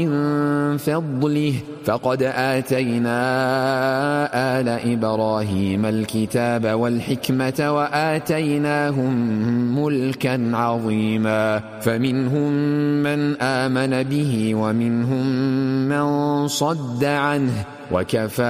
من فضله فقد آتينا آل إبراهيم الكتاب والحكمة وآتيناهم ملكا عظيما فمنهم من آمن به ومنهم من صد عنه وكفى